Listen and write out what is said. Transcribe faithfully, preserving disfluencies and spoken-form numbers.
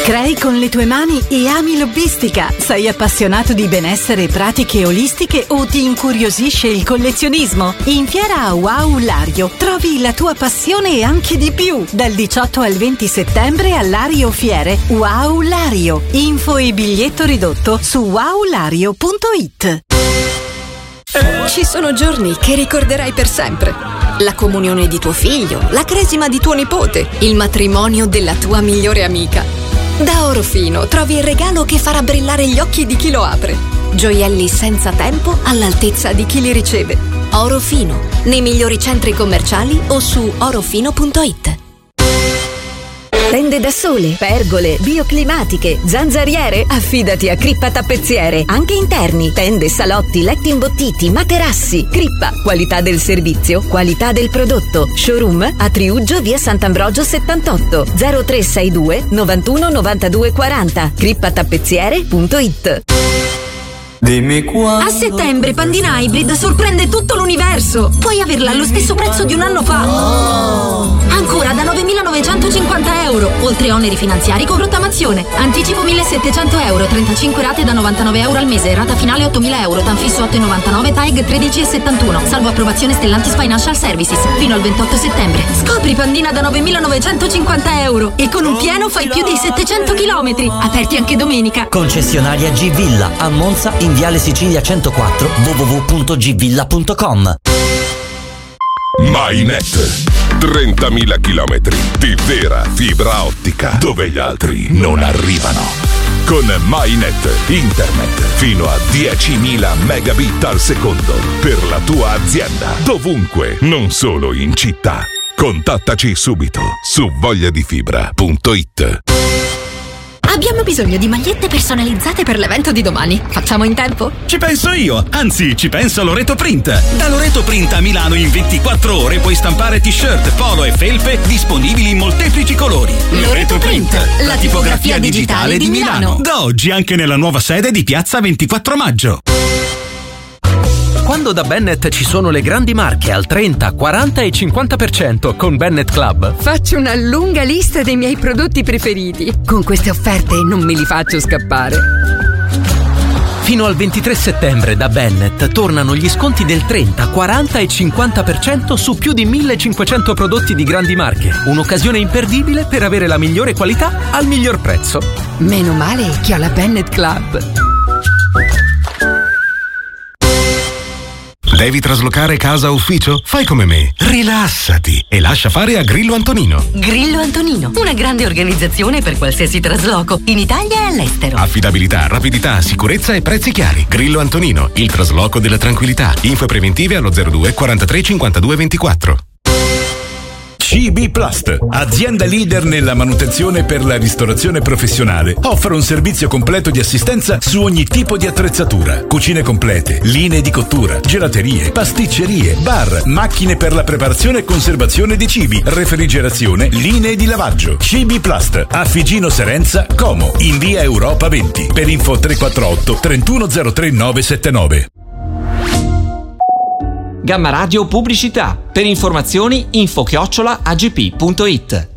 Crei con le tue mani e ami Lobbistica? Sei appassionato di benessere e pratiche olistiche o ti incuriosisce il collezionismo? In fiera a Wow Lario trovi la tua passione e anche di più. Dal diciotto al venti settembre all'Ario Fiere Wow Lario. Info e biglietto ridotto su wow lario punto it. Ci sono giorni che ricorderai per sempre. La comunione di tuo figlio, la cresima di tuo nipote, il matrimonio della tua migliore amica. Da Orofino trovi il regalo che farà brillare gli occhi di chi lo apre. Gioielli senza tempo all'altezza di chi li riceve. Orofino, nei migliori centri commerciali o su orofino punto it. Tende da sole, pergole, bioclimatiche, zanzariere? Affidati a Crippa Tappezziere. Anche interni, tende, salotti, letti imbottiti, materassi. Crippa, qualità del servizio, qualità del prodotto. Showroom a Triuggio, via Sant'Ambrogio settantotto, zero tre sei due novantuno novantadue quaranta. crippa tappezziere punto it. Dimmi quando. A settembre Pandina Hybrid sorprende tutto l'universo. Puoi averla allo stesso prezzo di un anno fa. Oh. Ancora da novemilanovecentocinquanta euro. Oltre oneri finanziari con rottamazione. Anticipo millesettecento euro. trentacinque rate da novantanove euro al mese. Rata finale ottomila euro. Tanfisso otto virgola novantanove. T A G tredici virgola settantuno. Salvo approvazione Stellantis Financial Services. Fino al ventotto settembre. Scopri Pandina da novemilanovecentocinquanta euro. E con un pieno fai più di settecento chilometri. Aperti anche domenica. Concessionaria G-Villa a Monza in Viale Sicilia centoquattro, w w w punto g villa punto com. MyNet, trentamila chilometri di vera fibra ottica dove gli altri non arrivano. Con MyNet, internet fino a diecimila megabit al secondo per la tua azienda, dovunque, non solo in città. Contattaci subito su vogliadifibra punto it. Abbiamo bisogno di magliette personalizzate per l'evento di domani. Facciamo in tempo? Ci penso io, anzi ci penso Loreto Print. Da Loreto Print a Milano in ventiquattro ore puoi stampare t-shirt, polo e felpe disponibili in molteplici colori. Loreto Print, la tipografia digitale di Milano. Da oggi anche nella nuova sede di Piazza ventiquattro maggio. Quando da Bennett ci sono le grandi marche al trenta, quaranta e cinquanta per cento con Bennett Club, faccio una lunga lista dei miei prodotti preferiti. Con queste offerte non me li faccio scappare. Fino al ventitré settembre da Bennett tornano gli sconti del trenta, quaranta e cinquanta per cento su più di millecinquecento prodotti di grandi marche. Un'occasione imperdibile per avere la migliore qualità al miglior prezzo. Meno male che ho la Bennett Club. Devi traslocare casa o ufficio? Fai come me, rilassati e lascia fare a Grillo Antonino. Grillo Antonino, una grande organizzazione per qualsiasi trasloco, in Italia e all'estero. Affidabilità, rapidità, sicurezza e prezzi chiari. Grillo Antonino, il trasloco della tranquillità. Info preventive allo zero due quarantatré cinquantadue ventiquattro. C B Plast, azienda leader nella manutenzione per la ristorazione professionale, offre un servizio completo di assistenza su ogni tipo di attrezzatura, cucine complete, linee di cottura, gelaterie, pasticcerie, bar, macchine per la preparazione e conservazione di cibi, refrigerazione, linee di lavaggio. C B Plast, a Figino Serenza, Como, in via Europa venti. Per info tre quattro otto trentuno zero tre nove sette nove. Gamma Radio Pubblicità. Per informazioni info chiocciola a g p punto it.